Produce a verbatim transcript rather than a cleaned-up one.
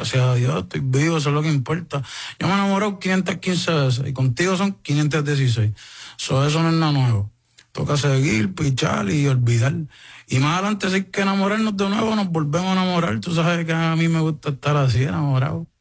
gracias a Dios, estoy vivo, eso es lo que importa. Yo me he enamorado quinientas quince veces y contigo son quinientas dieciséis. So, eso no es nada nuevo. Toca seguir, pichar y olvidar. Y más adelante, si hay que enamorarnos de nuevo, nos volvemos a enamorar. Tú sabes que a mí me gusta estar así, enamorado.